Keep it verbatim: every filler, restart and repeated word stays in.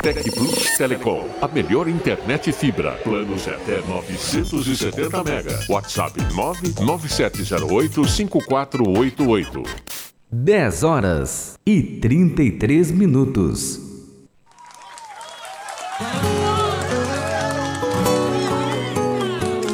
Tec Plus Telecom, a melhor internet fibra. Planos até novecentos e setenta mega. WhatsApp nove nove sete zero oito cinco quatro oito oito. dez horas e trinta e três minutos.